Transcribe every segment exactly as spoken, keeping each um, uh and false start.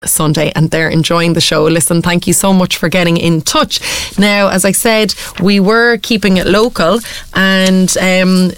Sunday, and they're enjoying the show. Listen, thank you so much for getting in touch. Now, as I said, we were keeping it local, and um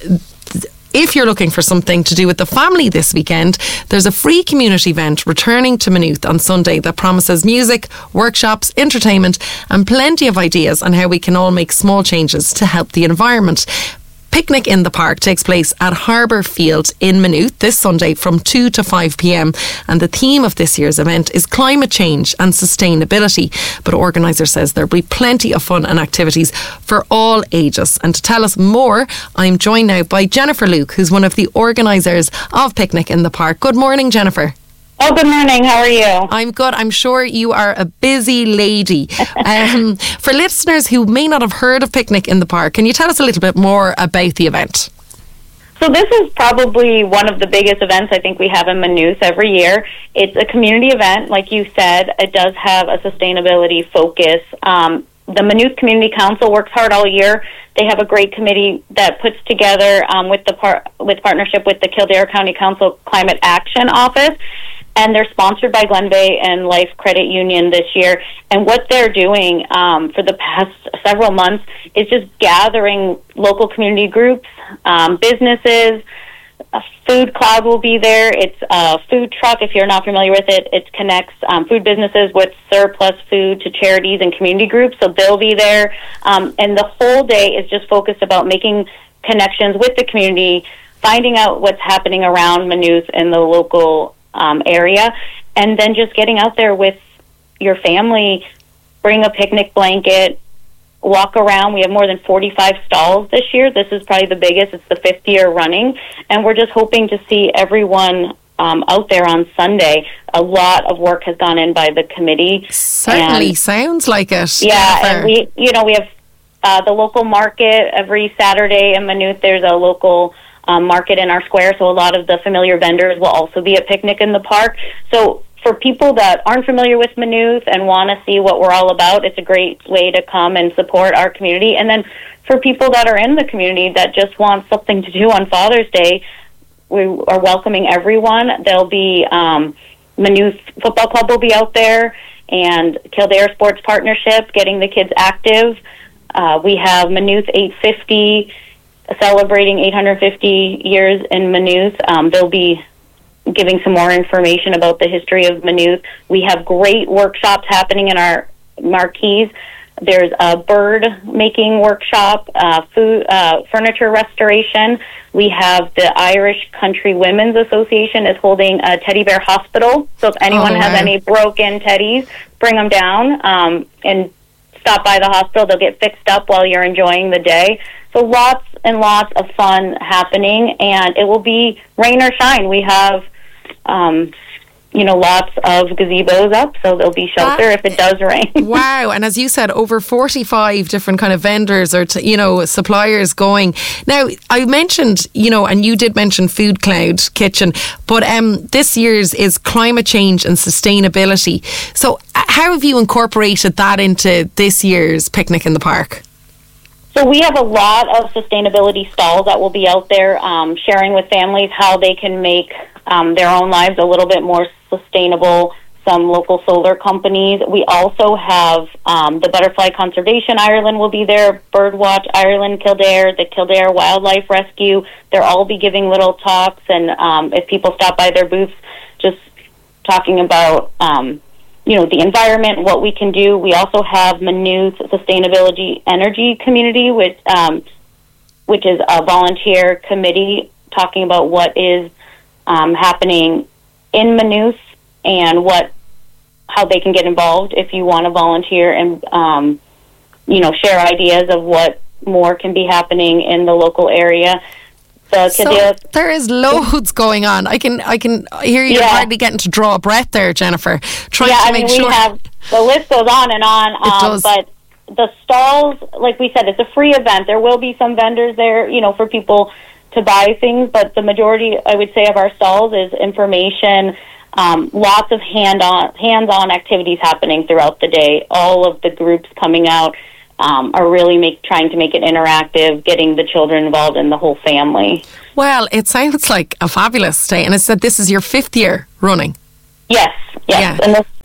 if you're looking for something to do with the family this weekend, there's a free community event returning to Maynooth on Sunday that promises music, workshops, entertainment and plenty of ideas on how we can all make small changes to help the environment. Picnic in the Park takes place at Harbour Field in Maynooth this Sunday from two to five p.m. and the theme of this year's event is climate change and sustainability. But organiser says there'll be plenty of fun and activities for all ages. And to tell us more, I'm joined now by Jennifer Luke, who's one of the organisers of Picnic in the Park. Good morning, Jennifer. Oh, good morning. How are you? I'm good. I'm sure you are a busy lady. Um, for listeners who may not have heard of Picnic in the Park, can you tell us a little bit more about the event? So this is probably one of the biggest events I think we have in Maynooth every year. It's a community event, like you said. It does have a sustainability focus. Um, the Maynooth Community Council works hard all year. They have a great committee that puts together um, with the par- with partnership with the Kildare County Council Climate Action Office. And they're sponsored by Glenveagh and Life Credit Union this year. And what they're doing um, for the past several months is just gathering local community groups, um, businesses. A food cloud will be there. It's a food truck. If you're not familiar with it, it connects um, food businesses with surplus food to charities and community groups. So they'll be there. Um, and the whole day is just focused about making connections with the community, finding out what's happening around Maynooth and the local Um, area, and then just getting out there with your family, bring a picnic blanket, walk around. We have more than forty-five stalls this year. This is probably the biggest. It's the fifth year running, and we're just hoping to see everyone um, out there on Sunday. A lot of work has gone in by the committee. Certainly and, sounds like it. Yeah, Jennifer. and we, you know, we have uh, the local market every Saturday in Maynooth. There's a local Um, market in our square, so a lot of the familiar vendors will also be at Picnic in the Park. So for people that aren't familiar with Maynooth and want to see what we're all about, it's a great way to come and support our community. And then for people that are in the community that just want something to do on Father's Day, we are welcoming everyone. There'll be um, Maynooth Football Club will be out there, and Kildare Sports Partnership getting the kids active. Uh, we have Maynooth eight fifty celebrating eight hundred fifty years in Maynooth. Um, they'll be giving some more information about the history of Maynooth. We have great workshops happening in our marquees. There's a bird making workshop, uh, food, uh, furniture restoration. We have the Irish Country Women's Association is holding a teddy bear hospital. So if anyone oh, wow. has any broken teddies, bring them down um, and stop by the hospital. They'll get fixed up while you're enjoying the day. So lots and lots of fun happening, and it will be rain or shine. We have, um, you know, lots of gazebos up, so there'll be shelter that, if it does rain. Wow, and as you said, over forty-five different kind of vendors or, t- you know, suppliers going. Now, I mentioned, you know, and you did mention Food Cloud Kitchen, but um, this year's is climate change and sustainability. So how have you incorporated that into this year's Picnic in the Park? So we have a lot of sustainability stalls that will be out there um, sharing with families how they can make um, their own lives a little bit more sustainable. Some local solar companies. We also have um, the Butterfly Conservation Ireland will be there, Birdwatch Ireland Kildare, the Kildare Wildlife Rescue. They'll all be giving little talks, and um, if people stop by their booths, just talking about um you know, the environment, what we can do. We also have Maynooth Sustainability Energy Community, which, um, which is a volunteer committee talking about what is um, happening in Maynooth and what, how they can get involved if you want to volunteer and, um, you know, share ideas of what more can be happening in the local area. So there is loads going on. I can I can hear you yeah. hardly getting to draw a breath there, Jennifer. Trying yeah, to I make mean, sure. we have, the list goes on and on. Um, it does. But the stalls, like we said, it's a free event. There will be some vendors there, you know, for people to buy things, but the majority, I would say, of our stalls is information. Um, lots of hand-on, hands-on activities happening throughout the day. All of the groups coming out um, are really make, trying to make it interactive, getting the children involved and the whole family. Well, it sounds like a fabulous day. And it said this is your fifth year running. Yes, yes. Yeah. And this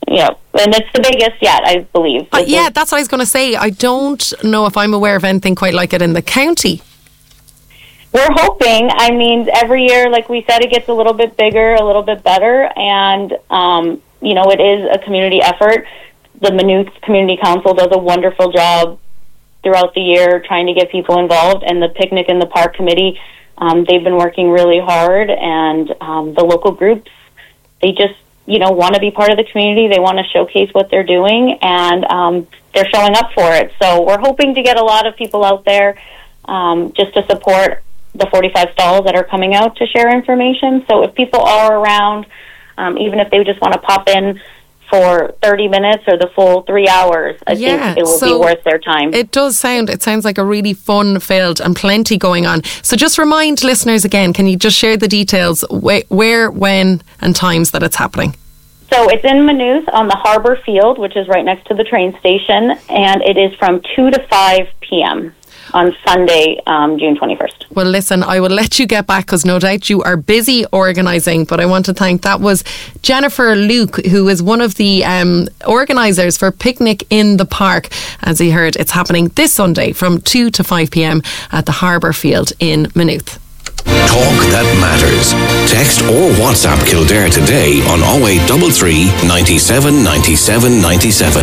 you know, and it's the biggest yet, I believe. Uh, yeah, that's what I was going to say. I don't know if I'm aware of anything quite like it in the county. We're hoping. I mean, every year, like we said, it gets a little bit bigger, a little bit better, and, um, you know, it is a community effort. The Maynooth Community Council does a wonderful job throughout the year trying to get people involved, and the Picnic in the Park Committee, um, they've been working really hard, and um, the local groups, they just, you know, want to be part of the community. They want to showcase what they're doing, and um, they're showing up for it. So we're hoping to get a lot of people out there um, just to support the forty-five stalls that are coming out to share information. So if people are around, um, even if they just want to pop in for thirty minutes or the full three hours, I yeah, think it will so be worth their time. It does sound, it sounds like a really fun-filled and plenty going on. So just remind listeners again, can you just share the details, wh- where, when and times that it's happening? So it's in Maynooth on the Harbour Field, which is right next to the train station, and it is from two to five p.m. on Sunday, um, June twenty-first. Well, listen, I will let you get back because no doubt you are busy organising, but I want to thank, that was Jennifer Luke, who is one of the um, organisers for Picnic in the Park. As you heard, it's happening this Sunday from two to five p.m. at the Harbour Field in Maynooth. Talk that matters. Text or WhatsApp Kildare today on oh eight three three, ninety-seven, ninety-seven, ninety-seven.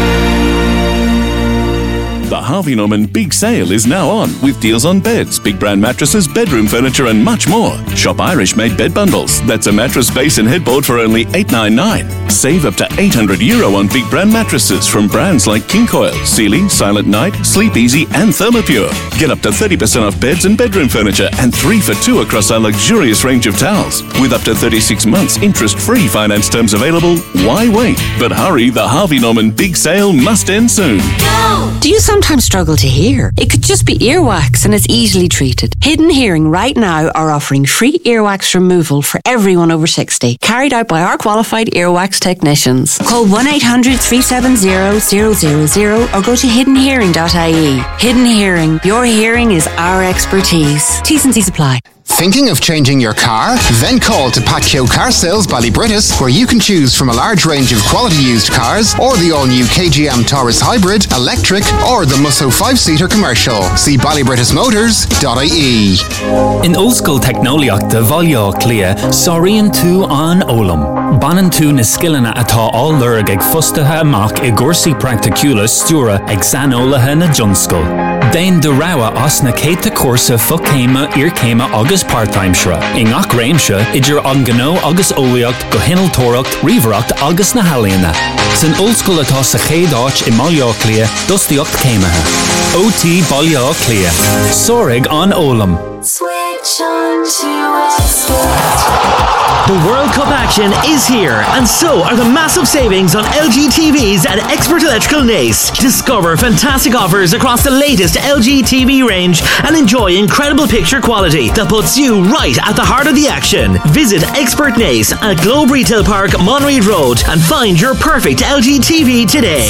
The Harvey Norman Big Sale is now on with deals on beds, big brand mattresses, bedroom furniture and much more. Shop Irish made bed bundles. That's a mattress base and headboard for only eight ninety-nine. Save up to eight hundred euro on big brand mattresses from brands like King Coil, Sealy, Silent Night, Sleep Easy and Thermopure. Get up to thirty percent off beds and bedroom furniture and three for two across our luxurious range of towels. With up to thirty-six months interest-free finance terms available, why wait? But hurry, the Harvey Norman Big Sale must end soon. Do you sometimes struggle to hear? It could just be earwax and it's easily treated. Hidden Hearing right now are offering free earwax removal for everyone over sixty, carried out by our qualified earwax technicians. Call one eight hundred, three seven zero, zero zero zero or go to hidden hearing dot I E. Hidden Hearing, your hearing is our expertise. T's and C's apply. Thinking of changing your car? Then call to Pacchio Car Sales Ballybritis, where you can choose from a large range of quality used cars or the all-new K G M Taurus Hybrid, electric or the Musso five-seater commercial. See ballybritis motors dot I E. In old school technoliacht de Valja Clia, Sorian two on Olam. Banan two na skillana atá all lurg ag fustaha amach I gursi practicula stura ag sanolaha na Junskul. Dain de rawa as na Keita Corsa Fokema Irkema agus part-time shra. In ach reimsha, idir an gano agus oleocht go hinel toracht, riverocht agus na haliana. Sin old school atá sa chédách I Malja Clia, dustiocht céimethe. O T Balja Clia. Sorig on Olam. Switch on to Expert. The World Cup action is here, and so are the massive savings on L G T Vs at Expert Electrical Naas. Discover fantastic offers across the latest L G T V range and enjoy incredible picture quality that puts you right at the heart of the action. Visit Expert Naas at Globe Retail Park, Monreid Road, and find your perfect L G T V today.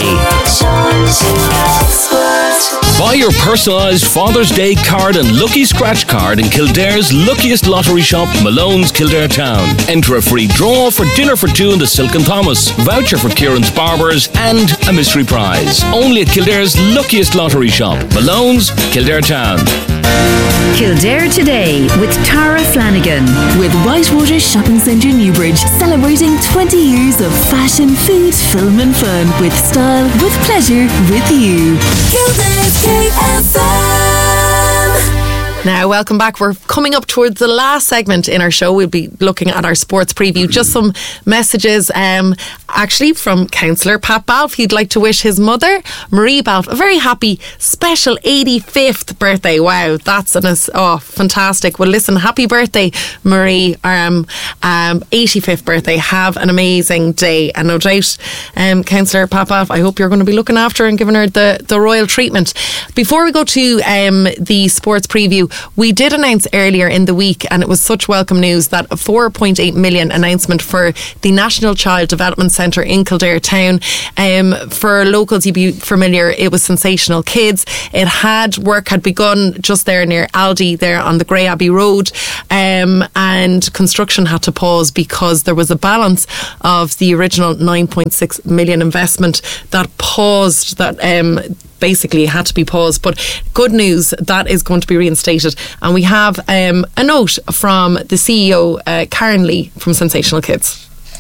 Buy your personalised Father's Day card and Lucky Scratch card in Kildare's luckiest lottery shop, Malone's Kildare Town. Enter a free draw for dinner for two in the Silk and Thomas, voucher for Kieran's Barbers, and a mystery prize. Only at Kildare's luckiest lottery shop, Malone's Kildare Town. Kildare Today with Tara Flanagan. With Whitewater Shopping Centre Newbridge, celebrating twenty years of fashion, food, film and fun. With style, with pleasure, with you. Kildare's K F M. Now, welcome back. We're coming up towards the last segment in our show. We'll be looking at our sports preview. Just some messages, um, actually, from Councillor Pat Balfe. He'd like to wish his mother, Marie Balfe, a very happy, special eighty-fifth birthday. Wow, that's an, oh, fantastic. Well, listen, happy birthday, Marie. Um, um, eighty-fifth birthday. Have an amazing day. And no doubt, um, Councillor Pat Balfe, I hope you're going to be looking after her and giving her the, the royal treatment. Before we go to um, the sports preview, we did announce earlier in the week, and it was such welcome news, that a four point eight million announcement for the National Child Development Centre in Kildare Town. Um, for locals, you'd be familiar, it was Sensational Kids. It had, work had begun just there near Aldi, there on the Grey Abbey Road, um, and construction had to pause because there was a balance of the original nine point six million investment that paused, that um, basically had to be paused. But good news, that is going to be reinstated. And we have um, a note from the C E O, uh, Karen Lee from Sensational Kids.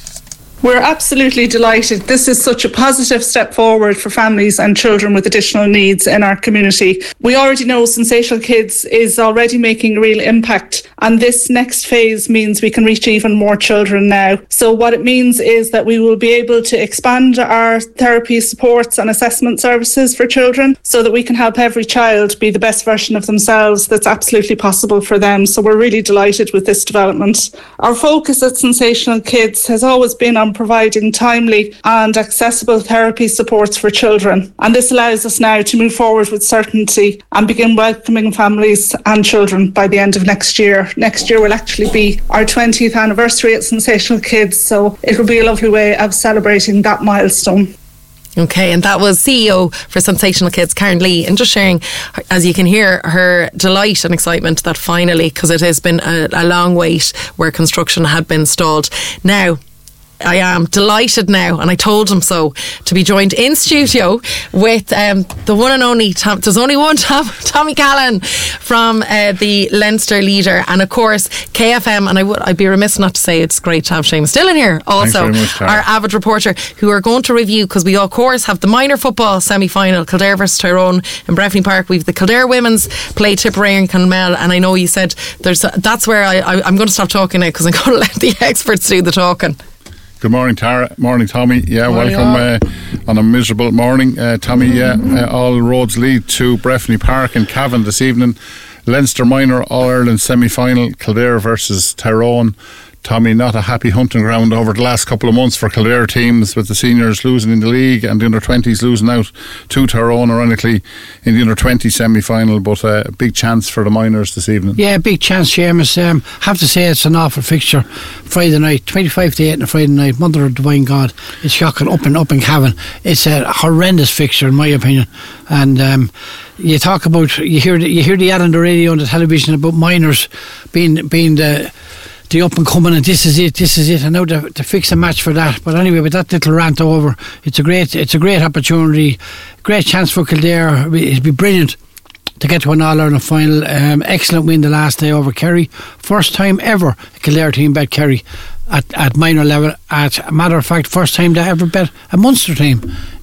We're absolutely delighted. This is such a positive step forward for families and children with additional needs in our community. We already know Sensational Kids is already making a real impact, and this next phase means we can reach even more children now. So what it means is that we will be able to expand our therapy supports and assessment services for children so that we can help every child be the best version of themselves that's absolutely possible for them. So we're really delighted with this development. Our focus at Sensational Kids has always been on providing timely and accessible therapy supports for children. And this allows us now to move forward with certainty and begin welcoming families and children by the end of next year. Next year will actually be our twentieth anniversary at Sensational Kids, so it will be a lovely way of celebrating that milestone. Okay, and that was C E O for Sensational Kids, Karen Lee, and just sharing, as you can hear, her delight and excitement that finally, because it has been a, a long wait where construction had been stalled. Now, I am delighted now, and I told him so, to be joined in studio with um, the one and only Tom, there's only one Tom, Tommy Callan from uh, the Leinster Leader, and of course K F M, and I would I'd be remiss not to say it's great to have Seamus Dillon here also, much, our avid reporter, who are going to review, because we of course have the minor football semi-final, Kildare versus Tyrone in Breffni Park. We've the Kildare women's play Tipperary and Clonmel, and I know you said there's a, that's where I, I, I'm going to stop talking now, because I'm going to let the experts do the talking. Good morning, Tara. Morning, Tommy. Yeah, morning, welcome uh, on a miserable morning. Uh, Tommy, yeah, uh, all roads lead to Breffni Park in Cavan this evening. Leinster Minor All-Ireland semi-final, Kildare versus Tyrone. Tommy, not a happy hunting ground over the last couple of months for Kildare teams, with the seniors losing in the league and the under twenties losing out to Tyrone, ironically, in the under twenty semi-final, but uh, a big chance for the minors this evening. Yeah, big chance, Seamus. Um, have to say it's an awful fixture. Friday night, twenty-five to eight on a Friday night, Mother of Divine God. It's shocking, up and up in Cavan. It's a horrendous fixture, in my opinion. And um, you talk about, you hear the, you hear the ad on the radio and the television about minors being being the the up and coming, and this is it, this is it, and now to, to fix a match for that. But anyway, with that little rant over, it's a great, it's a great opportunity, great chance for Kildare. It'd be brilliant to get to an All-Ireland final. Um, excellent win the last day over Kerry. First time ever a Kildare team bet Kerry at, at minor level. At a matter of fact, first time they ever bet a Munster team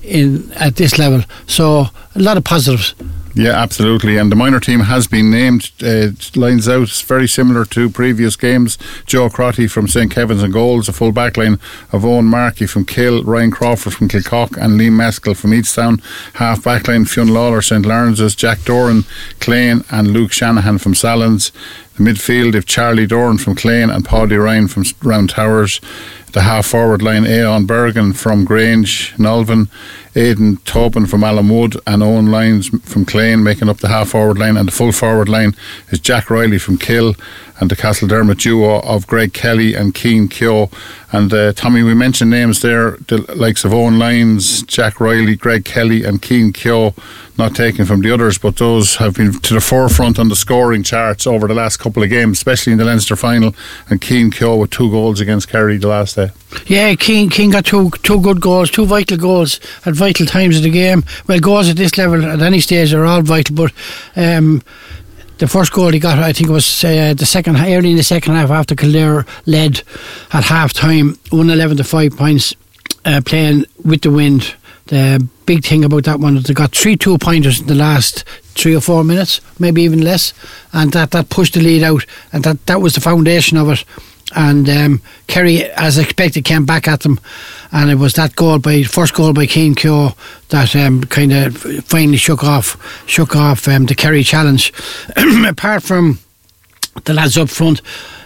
in at this level. So a lot of positives. Yeah, absolutely. And the minor team has been named. Uh, lines out very similar to previous games. Joe Crotty from Saint Kevin's and goals, a full back line of Owen Markey from Kill, Ryan Crawford from Kilcock, and Liam Meskel from Easttown. Half back line, Fionn Lawler, Saint Lawrence's, Jack Doran, Clane, and Luke Shanahan from Sallins. The midfield, if Charlie Doran from Clane and Paddy Ryan from Round Towers. The half forward line, Aon Bergen from Grange, Nolvan, Aidan Tobin from Alan Wood, and Owen Lyons from Clane making up the half forward line. And the full forward line is Jack Riley from Kill, and the Castledermot duo of Greg Kelly and Keane Keogh. And uh, Tommy, we mentioned names there, the likes of Owen Lyons, Jack Riley, Greg Kelly and Keane Keogh, not taken from the others, but those have been to the forefront on the scoring charts over the last couple of games, especially in the Leinster final. And Keane Keogh with two goals against Kerry the last day. Yeah, Keane, Keane got two two good goals, two vital goals at vital times of the game. Well, goals at this level at any stage are all vital, but um, the first goal he got, I think it was uh, the second, early in the second half, after Kildare led at half time, one eleven to five points, uh, playing with the wind. The big thing about that one is they got three two pointers in the last three or four minutes, maybe even less, and that, that pushed the lead out, and that, that was the foundation of it. And um, Kerry, as expected, came back at them, and it was that goal by first goal by Keane Keogh that um, kind of finally shook off shook off um, the Kerry challenge. Apart from the lads up front,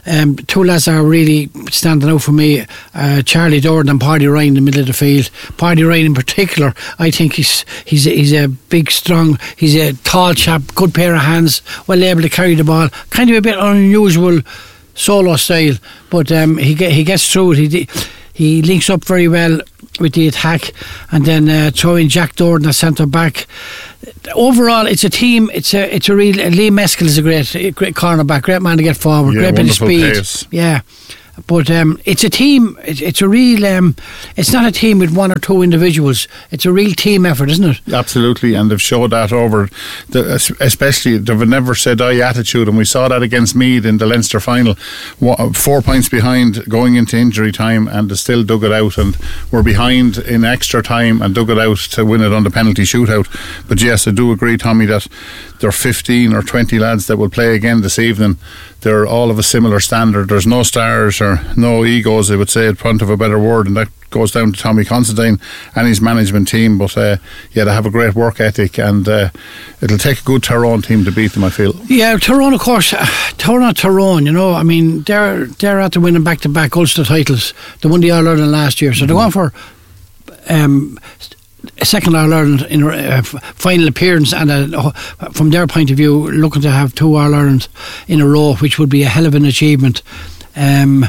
Um, two lads are really standing out for me. Uh, Charlie Dordan and Paddy Ryan in the middle of the field. Paddy Ryan in particular, I think he's he's a, he's a big, strong, he's a tall chap, good pair of hands, well able to carry the ball. Kind of a bit unusual solo style, but um, he get, he gets through it. He he links up very well with the attack, and then uh, throw in Jack Dordan at centre back. Overall, it's a team. It's a it's a real. Liam Meskel is a great great cornerback, great man to get forward, Yeah, great bit of wonderful speed. pace. Yeah. But um, it's a team. It's, it's a real. Um, it's not a team with one or two individuals. It's a real team effort, isn't it? Absolutely, and they've showed that over, the, especially they've a never say die attitude, and we saw that against Meath in the Leinster final. Four points behind going into injury time, and they still dug it out, and were behind in extra time and dug it out to win it on the penalty shootout. But yes, I do agree, Tommy, that there are fifteen or twenty lads that will play again this evening. They're all of a similar standard. There's no stars or no egos, I would say, in front of a better word, and that goes down to Tommy Considine and his management team. But uh, yeah, they have a great work ethic, and uh, it'll take a good Tyrone team to beat them, I feel. Yeah, Tyrone, of course. Uh, Tyrone, Tyrone, you know, I mean, they're they're after winning back-to-back Ulster titles. They won the All-Ireland last year, so they're going for um, a second All-Ireland in a uh, final appearance, and uh, from their point of view, looking to have two All-Irelands in a row, which would be a hell of an achievement. Um,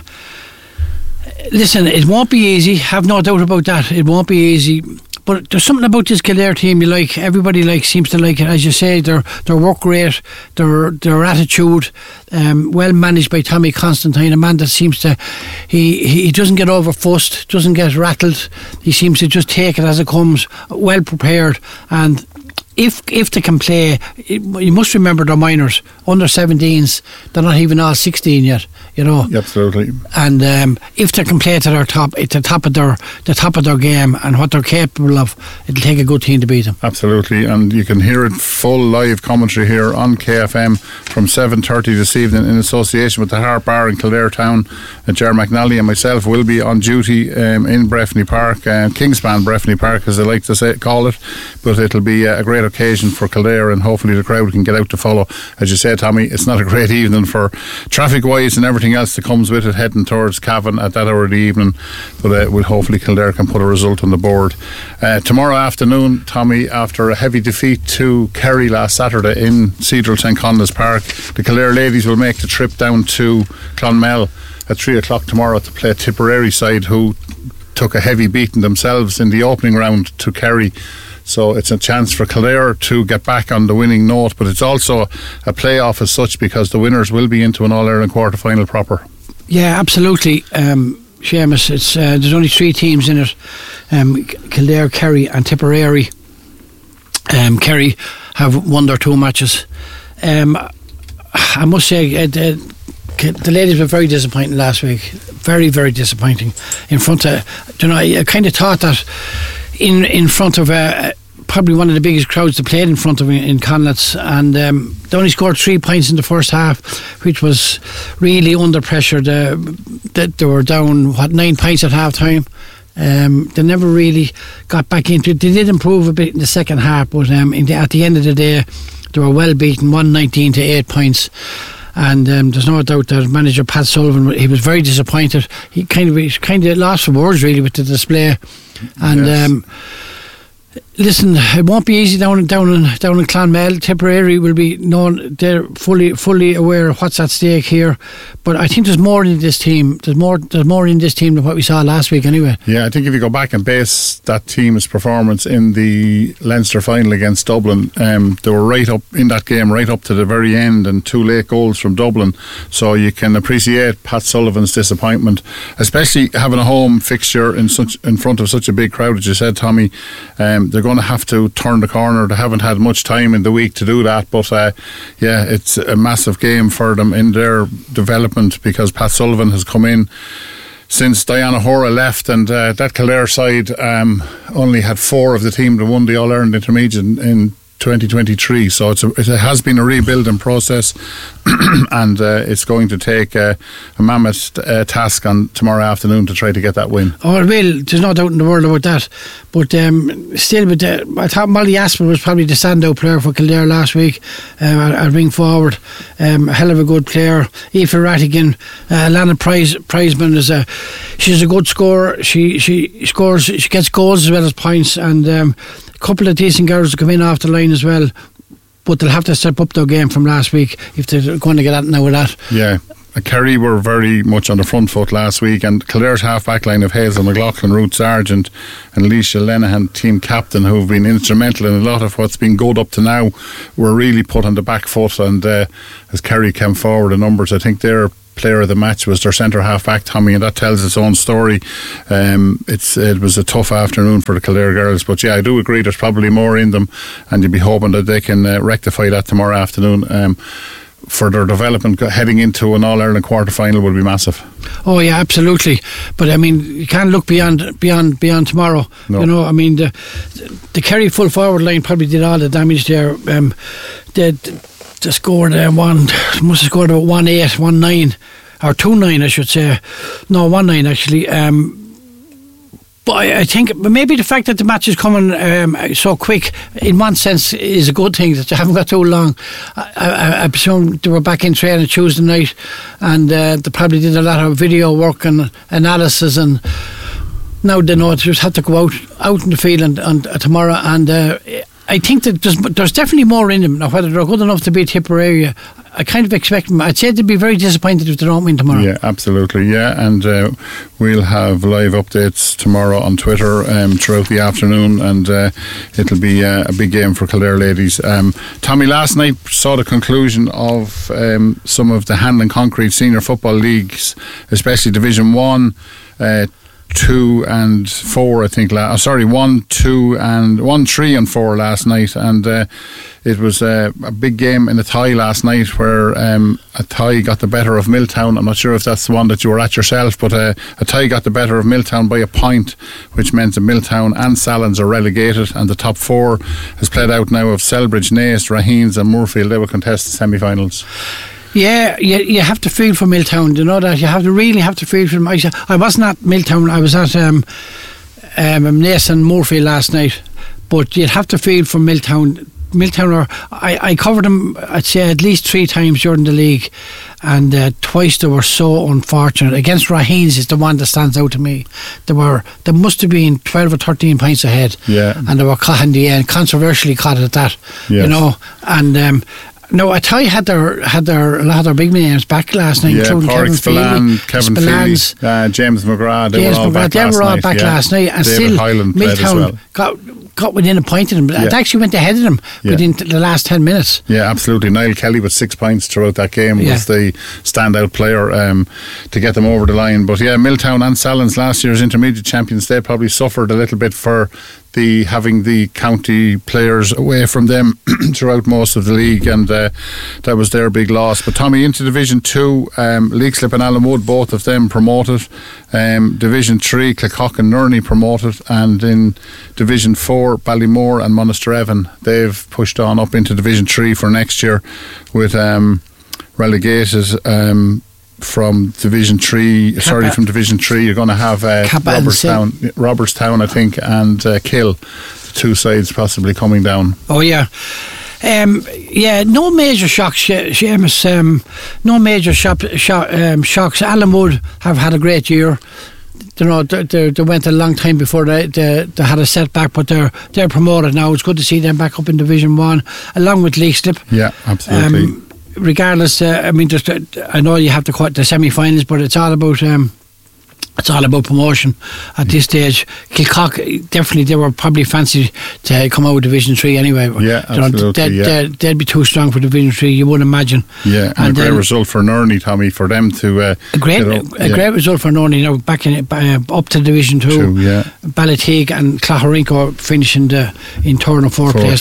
listen, it won't be easy, have no doubt about that. It won't be easy, but there's something about this Kildare team you like. Everybody like seems to like it, as you say. Their their work rate, their their attitude, um, well managed by Tommy Constantine, a man that seems to he he doesn't get over fussed, doesn't get rattled. He seems to just take it as it comes, well prepared. And if if they can play, you must remember they're minors, under seventeens. They're not even all sixteen yet, you know. Absolutely. And um, if they can play to their top, at the top of their the top of their game and what they're capable of, it'll take a good team to beat them. Absolutely, and you can hear it full live commentary here on K F M from seven thirty this evening in association with the Harp Bar in Kildare Town. And Ger McNally and myself will be on duty um, in Breffni Park, uh, Kingspan Breffni Park, as they like to say call it. But it'll be uh, a great occasion for Kildare, and hopefully the crowd can get out to follow. As you say, Tommy, it's not a great evening for traffic wise and everything else that comes with it, heading towards Cavan at that hour of the evening, but uh, we'll hopefully Kildare can put a result on the board. Uh, tomorrow afternoon, Tommy, after a heavy defeat to Kerry last Saturday in Cedral St Conleth's Park, the Kildare ladies will make the trip down to Clonmel at three o'clock tomorrow to play Tipperary side, who took a heavy beating themselves in the opening round to Kerry. So it's a chance for Kildare to get back on the winning note, but it's also a playoff as such, because the winners will be into an All-Ireland quarter-final proper. Yeah, absolutely. Um, Seamus, it's, uh, there's only three teams in it, um, Kildare, Kerry and Tipperary. Um, Kerry have won their two matches. Um, I must say, uh, the, the ladies were very disappointing last week. Very, very disappointing. In front of, you know, I kind of thought that in in front of uh, probably one of the biggest crowds they played in front of in, in Conleth's, and um, they only scored three points in the first half, which was really under pressure. They, they, they were down, what, nine points at half time. Um, they never really got back into it. They did improve a bit in the second half, but um, in the, at the end of the day, they were well beaten, one nineteen to eight points. And um, there's no doubt that manager Pat Sullivan, he was very disappointed. He kind of he kind of lost for words really with the display. And Yes. um, listen, it won't be easy down down in down in Clonmel. Tipperary will be known; they're fully fully aware of what's at stake here. But I think there's more in this team. There's more. There's more in this team than what we saw last week, anyway. Yeah, I think if you go back and base that team's performance in the Leinster final against Dublin, um, they were right up in that game, right up to the very end, and two late goals from Dublin. So you can appreciate Pat Sullivan's disappointment, especially having a home fixture in such in front of such a big crowd, as you said, Tommy. Um, they're going to have to turn the corner. They haven't had much time in the week to do that, but uh, yeah, it's a massive game for them in their development, because Pat Sullivan has come in since Diana Hora left, and uh, that Kildare side um, only had four of the team that won the All-Ireland Intermediate in, in twenty twenty-three. So it's a, it has been a rebuilding process, and uh, it's going to take uh, a mammoth uh, task on tomorrow afternoon to try to get that win. Oh, it will. There's no doubt in the world about that. But um, still, with the, I thought Molly Aspin was probably the standout player for Kildare last week um, at, at ring forward. Um, a hell of a good player. Aoife Rattigan, uh, Lana Prize, Prizeman is a she's a good scorer. She she scores. She gets goals as well as points, and um, a couple of decent girls to come in off the line as well. But they'll have to step up their game from last week if they're going to get at now with that. Yeah. Kerry were very much on the front foot last week, and Kildare's half-back line of Hazel McLaughlin, Ruth Sargent and Alicia Lenahan, team captain, who've been instrumental in a lot of what's been good up to now, were really put on the back foot. And uh, as Kerry came forward in numbers, I think their player of the match was their centre half-back, Tommy, and that tells its own story. Um, it's It was a tough afternoon for the Kildare girls, but yeah, I do agree there's probably more in them, and you'd be hoping that they can uh, rectify that tomorrow afternoon. Um, for their development heading into an All-Ireland quarter-final will be massive. Oh yeah, absolutely. But I mean, you can't look beyond beyond beyond tomorrow. No. You know, I mean, the the Kerry full forward line probably did all the damage there. Um, they, they scored uh, one, must have scored about one eight, one nine, or two nine, I should say. No, one nine actually. Um, But I, I think maybe the fact that the match is coming um, so quick, in one sense, is a good thing, that you haven't got too long. I, I, I presume they were back in training Tuesday night, and uh, they probably did a lot of video work and analysis, and now they know they just have to go out out in the field and, and uh, tomorrow. And uh, I think that there's, there's definitely more in them. Now, whether they're good enough to beat Tipperary, I kind of expect them. I'd say they'd be very disappointed if they don't win tomorrow. Yeah, absolutely. Yeah, and uh, we'll have live updates tomorrow on Twitter um, throughout the afternoon, and uh, it'll be uh, a big game for Kildare ladies. Um, Tommy, last night saw the conclusion of um, some of the Hand and Concrete senior football leagues, especially Division One. Uh, two and four, I think. La- oh, sorry, one, two, and one, three, and four last night, and uh, it was uh, a big game in a tie last night where um, a tie got the better of Milltown. I'm not sure if that's the one that you were at yourself, but uh, a tie got the better of Milltown by a point, which meant that Milltown and Sallins are relegated, and the top four has played out now of Selbridge, Naas, Raheens, and Moorfield. They will contest the semi-finals. Yeah, you, you have to feel for Milltown, you know that. You have to really have to feel for them. I, I wasn't at Milltown, I was at um, um, Naas and Moorfield last night, but you'd have to feel for Milltown. Milltown are, I, I covered them, I'd say, at least three times during the league, and uh, twice they were so unfortunate. Against Raheens is the one that stands out to me. They were, they must have been twelve or thirteen points ahead, yeah, and they were caught in the end, controversially caught at that, yes. you know, and um, no, I tell you, had their had their a lot of their big names back last night, yeah, including Kevin Spillane, Kevin Spillan's, Feely, uh, James McGrath. They James were all McGrath, back they last were all night. back yeah. last night, and David still Hyland Milltown well. got got within a point of them. Yeah. It actually went ahead of them yeah. within the last ten minutes. Yeah, absolutely. Niall Kelly with six points throughout that game yeah. was the standout player um, to get them over the line. But yeah, Milltown and Sallins, last year's intermediate champions, they probably suffered a little bit for the having the county players away from them throughout most of the league, and uh, that was their big loss. But Tommy, into Division two, um, Leixlip and Allenwood, both of them promoted. Um, Division three, Kilcock and Nurney promoted, and in Division four, Ballymore and Monasterevan, they've pushed on up into Division three for next year, with um, relegated um, from Division three. Kappa. Sorry, from Division three, you're going to have uh, Robertstown, Robertstown, I think, and uh, Kill, the two sides possibly coming down. Oh yeah. Um, yeah, no major shocks, Seamus. Um, no major shop, shop, um, shocks. Allenwood have had a great year. You know, they, they, they went a long time before they, they, they had a setback, but they're they're promoted now. It's good to see them back up in Division One, along with Leixlip. Yeah, absolutely. Um, regardless, uh, I mean, just, uh, I know you have to quite the semi-finals, but it's all about um, it's all about promotion at this stage. Kilcock, definitely, they were probably fancy to come out of Division Three anyway. Yeah, you know, absolutely. They'd, yeah. they'd, they'd be too strong for Division Three, you would imagine. Yeah, and, and a great then, result for Nurney, Tommy, for them to uh, a great, up, a yeah. great result for Nurney. You know, back in uh, up to Division Two. Two yeah. Ballyteague and Clacharinco finishing the in third and fourth, fourth place there.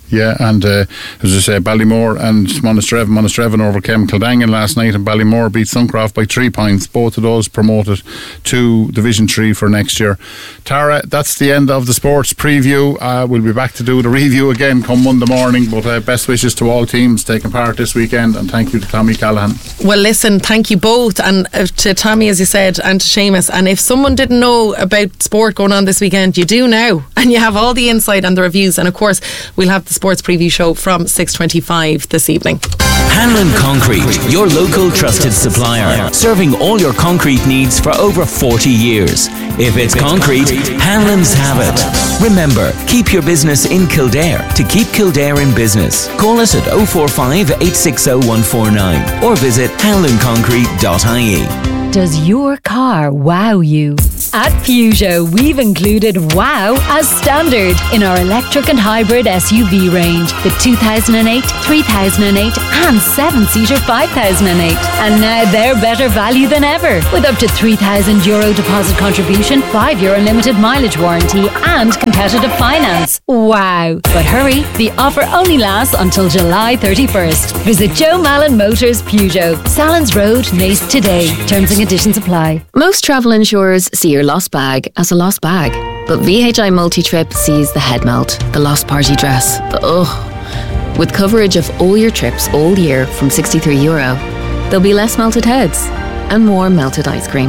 Yeah, and uh, as I say, Ballymore and Monasterevin. Monasterevin overcame Kildangan last night, and Ballymore beat Suncroft by three points. Both of those promoted to Division three for next year. Tara, that's the end of the sports preview. Uh, we'll be back to do the review again come Monday morning, but uh, best wishes to all teams taking part this weekend, and thank you to Tommy Callahan. Well, listen, thank you both, and uh, to Tommy, as you said, and to Seamus. And if someone didn't know about sport going on this weekend, you do now, and you have all the insight and the reviews. And of course, we'll have the sports preview show from six twenty-five this evening. Hanlon Concrete, your local trusted supplier, serving all your concrete needs for over forty years. If it's concrete, Hanlon's have it. Remember, keep your business in Kildare to keep Kildare in business. Call us at oh four five, eight six oh, one four nine or visit hanlon concrete dot I E. Does your car wow you? At Peugeot, we've included wow as standard in our electric and hybrid S U V range. The two thousand eight, three thousand eight and seven-seater five thousand eight. And now they're better value than ever, with up to three thousand euro deposit contribution, five year unlimited mileage warranty and competitive finance. Wow. But hurry, the offer only lasts until July thirty-first. Visit Joe Mallon Motors Peugeot, Salins Road, Naas today. Terms and conditions apply. Most travel insurers see your lost bag as a lost bag, but V H I Multi-Trip sees the head melt, the lost party dress, the ugh. With coverage of all your trips all year from sixty-three euro, there'll be less melted heads and more melted ice cream.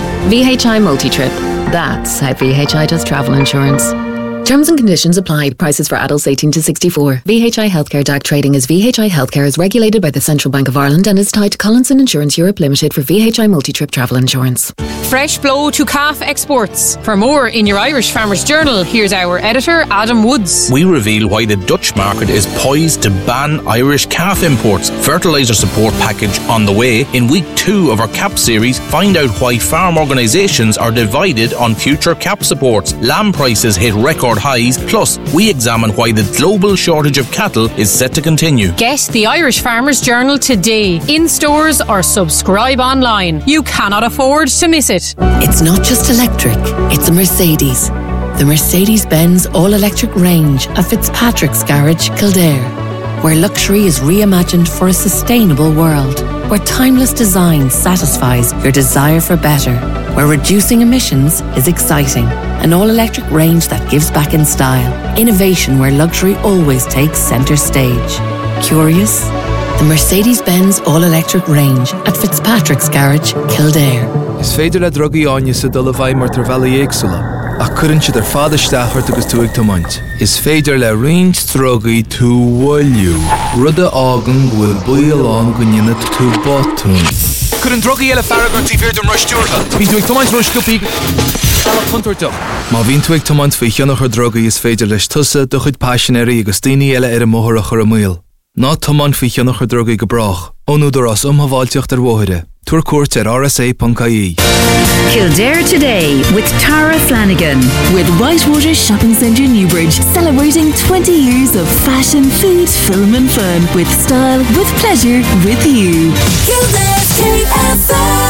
V H I Multi-Trip. That's how V H I does travel insurance. Terms and conditions apply. Prices for adults eighteen to sixty-four. V H I Healthcare D A C trading as V H I Healthcare is regulated by the Central Bank of Ireland and is tied to Collinson Insurance Europe Limited for V H I Multi-Trip travel insurance. Fresh blow to calf exports. For more in your Irish Farmers Journal, here's our editor, Adam Woods. We reveal why the Dutch market is poised to ban Irish calf imports. Fertiliser support package on the way. In week two of our C A P series, find out why farm organisations are divided on future C A P supports. Lamb prices hit record highs, plus we examine why the global shortage of cattle is set to continue. Get the Irish Farmers Journal today, in stores or subscribe online. You cannot afford to miss it. It's not just electric, it's a Mercedes. The Mercedes-Benz all-electric range at Fitzpatrick's Garage, Kildare, where luxury is reimagined for a sustainable world, where timeless design satisfies your desire for better, where reducing emissions is exciting. An all-electric range that gives back in style. Innovation where luxury always takes centre stage. Curious? The Mercedes-Benz all-electric range at Fitzpatrick's Garage, Kildare. Is féidir le drogaí áine sa dul a bhaid mar tar bheala éagsúla, ach cuireann siad ar fada steachart agus tú ag tomaint. Is féidir le riint drogaí tú bhfuilliú, rud a ágan bhfuil buailán go nionad tú botún. Cuireann drogaí eile farragat tí bhír dom ruistúrtha. Bhín tú ag tomaint ruiscúpaí Stella Punterto. Má bhín tú ag tomaint faoi cheannach ar drogaí is féidir leis tusa do chuid passionéirí agus daoine eile ar a móthar a chur a míl. Ná tomaint faoi cheannach ar drogaí go brach, ónúdar as umhaváilteocht ar bmhóide. Tuair cuairt ar R S A dot I E. Kildare Today with Tara Flanagan with Whitewater Shopping Centre Newbridge, celebrating twenty years of fashion, food, film and fun with style, with pleasure, with you. Kildare's K F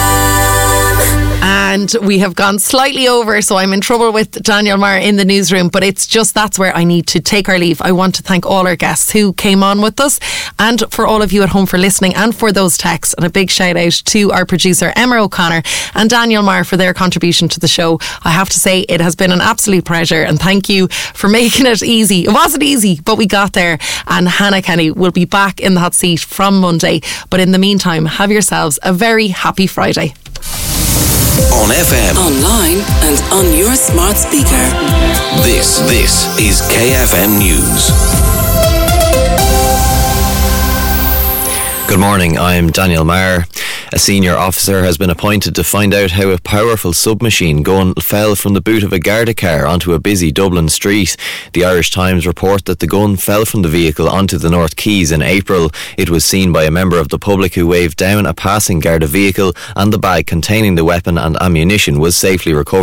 M. And we have gone slightly over, so I'm in trouble with Daniel Maher in the newsroom, but it's just that's where I need to take our leave. I want to thank all our guests who came on with us, and for all of you at home for listening and for those texts. And a big shout out to our producer Emma O'Connor and Daniel Maher for their contribution to the show. I have to say it has been an absolute pleasure, and thank you for making it easy. It wasn't easy, but we got there. And Hannah Kenny will be back in the hot seat from Monday. But in the meantime, have yourselves a very happy Friday. On F M, online and on your smart speaker. This, this is K F M News. Good morning, I'm Daniel Maher. A senior officer has been appointed to find out how a powerful submachine gun fell from the boot of a Garda car onto a busy Dublin street. The Irish Times report that the gun fell from the vehicle onto the North Quays in April. It was seen by a member of the public who waved down a passing Garda vehicle, and the bag containing the weapon and ammunition was safely recovered.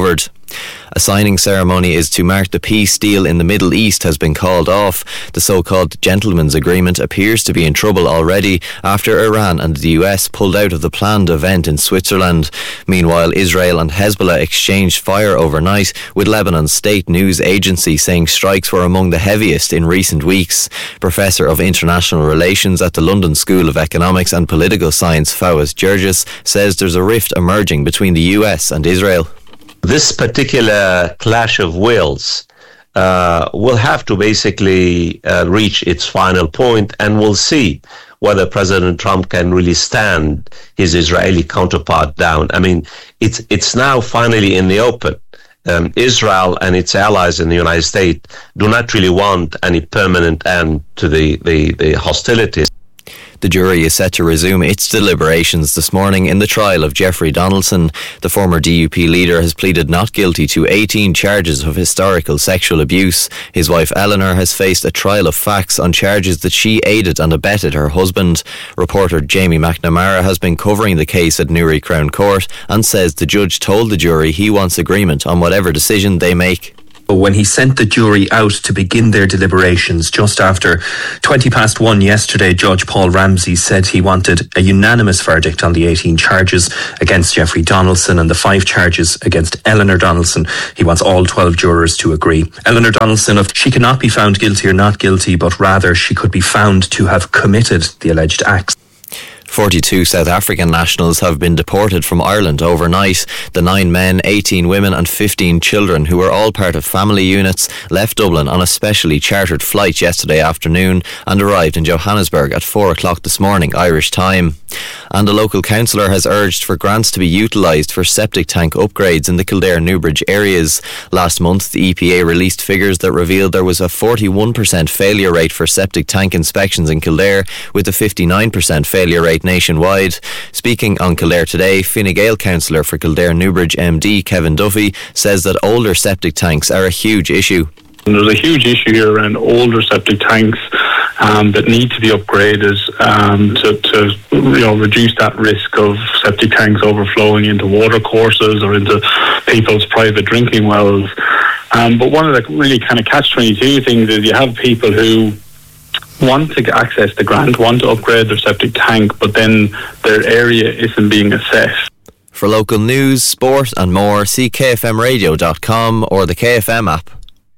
A signing ceremony is to mark the peace deal in the Middle East has been called off. The so-called gentleman's agreement appears to be in trouble already after Iran and the U S pulled out of the planned event in Switzerland. Meanwhile, Israel and Hezbollah exchanged fire overnight, with Lebanon's state news agency saying strikes were among the heaviest in recent weeks. Professor of International Relations at the London School of Economics and Political Science, Fawaz Gergis, says there's a rift emerging between the U S and Israel. This particular clash of wills uh, will have to basically uh, reach its final point, and we'll see whether President Trump can really stand his Israeli counterpart down. I mean, it's it's now finally in the open. Um, Israel and its allies in the United States do not really want any permanent end to the, the, the hostilities. The jury is set to resume its deliberations this morning in the trial of Jeffrey Donaldson. The former D U P leader has pleaded not guilty to eighteen charges of historical sexual abuse. His wife Eleanor has faced a trial of facts on charges that she aided and abetted her husband. Reporter Jamie McNamara has been covering the case at Newry Crown Court and says the judge told the jury he wants agreement on whatever decision they make. When he sent the jury out to begin their deliberations just after twenty past one yesterday, Judge Paul Ramsey said he wanted a unanimous verdict on the eighteen charges against Jeffrey Donaldson and the five charges against Eleanor Donaldson. He wants all twelve jurors to agree. Eleanor Donaldson, of she cannot be found guilty or not guilty, but rather she could be found to have committed the alleged acts. forty-two South African nationals have been deported from Ireland overnight. The nine men, eighteen women and fifteen children, who were all part of family units, left Dublin on a specially chartered flight yesterday afternoon and arrived in Johannesburg at four o'clock this morning, Irish time. And a local councillor has urged for grants to be utilised for septic tank upgrades in the Kildare-Newbridge areas. Last month, the E P A released figures that revealed there was a forty-one percent failure rate for septic tank inspections in Kildare, with a fifty-nine percent failure rate nationwide. Speaking on Kildare Today, Fine Gael councillor for Kildare-Newbridge M D Kevin Duffy says that older septic tanks are a huge issue. There's a huge issue here around older septic tanks um, that need to be upgraded um, to, to you know reduce that risk of septic tanks overflowing into water courses or into people's private drinking wells. Um, but one of the really kind of catch twenty-two things is you have people who want to access the grant, want to upgrade their septic tank, but then their area isn't being assessed. For local news, sport and more, see K F M radio dot com or the K F M app.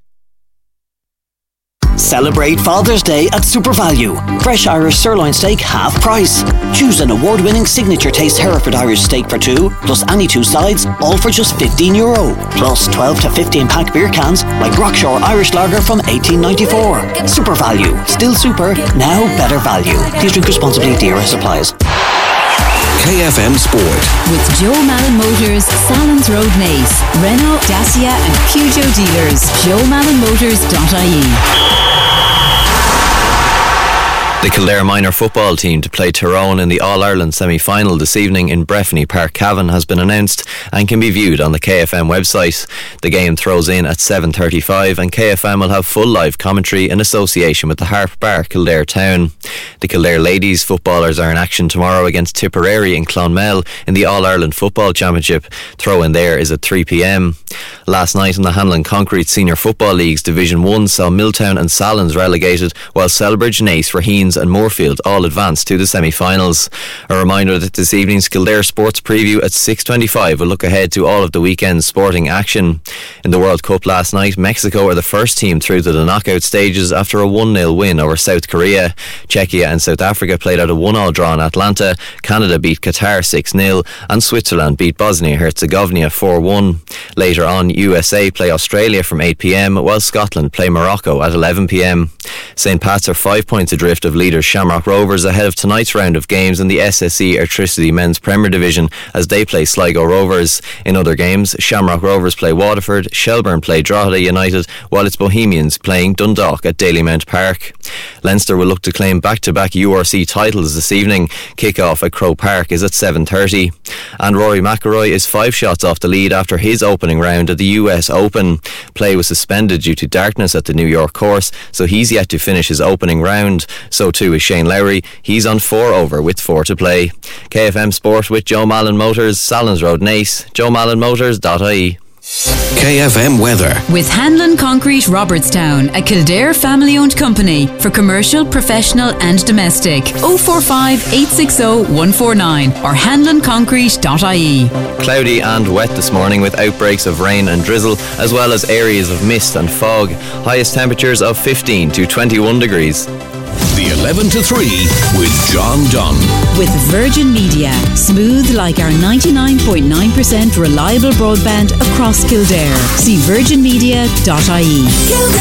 Celebrate Father's Day at SuperValue. Fresh Irish sirloin steak half price. Choose an award-winning signature taste Hereford Irish steak for two, plus any two sides, all for just fifteen euro. Plus twelve to fifteen pack beer cans like Rockshore Irish Lager from eighteen ninety-four. SuperValue. Still super, now better value. Please drink responsibly. D R S applies. K F M Sport. With Joe Malin Motors, Salons Road, Naas, Renault, Dacia and Peugeot dealers. joe malin motors dot I E. The Kildare minor football team to play Tyrone in the All-Ireland semi-final this evening in Breffni Park Cavan has been announced and can be viewed on the K F M website. The game throws in at seven thirty-five and K F M will have full live commentary in association with the Harp Bar Kildare Town. The Kildare ladies footballers are in action tomorrow against Tipperary in Clonmel in the All-Ireland Football Championship. Throw-in there is at three p.m. Last night in the Hanlon Concrete Senior Football League's Division one saw Milltown and Salins relegated, while Selbridge, Naas, Raheens and Moorfield all advanced to the semi-finals. A reminder that this evening's Kildare Sports Preview at six twenty-five will look ahead to all of the weekend's sporting action. In the World Cup last night, Mexico are the first team through to the knockout stages after a one nil win over South Korea. Czechia and South Africa played out a one all draw in Atlanta, Canada beat Qatar six nil and Switzerland beat Bosnia-Herzegovina four one. Later on, U S A play Australia from eight p.m, while Scotland play Morocco at eleven p.m. Saint Pat's are five points adrift of leaders Shamrock Rovers ahead of tonight's round of games in the S S E Airtricity Men's Premier Division as they play Sligo Rovers. In other games, Shamrock Rovers play Waterford, Shelburne play Drogheda United, while it's Bohemians playing Dundalk at Dalymount Park. Leinster will look to claim back-to-back U R C titles this evening. Kick-off at Croke Park is at seven thirty. And Rory McIlroy is five shots off the lead after his opening round at the U S Open. Play was suspended due to darkness at the New York course, so he's yet to finish his opening round. So too is Shane Lowry. He's on four over with four to play. K F M Sport with Joe Malin Motors, Salins Road, Naas, joe malin motors dot I E. K F M weather. With Hanlon Concrete Robertstown, a Kildare family-owned company for commercial, professional and domestic. oh four five, eight six oh, one four nine or hanlon concrete dot I E. Cloudy and wet this morning with outbreaks of rain and drizzle, as well as areas of mist and fog. Highest temperatures of fifteen to twenty-one degrees. The eleven to three with John Dunn. With Virgin Media. Smooth like our ninety-nine point nine percent reliable broadband across Kildare. See virgin media dot I E.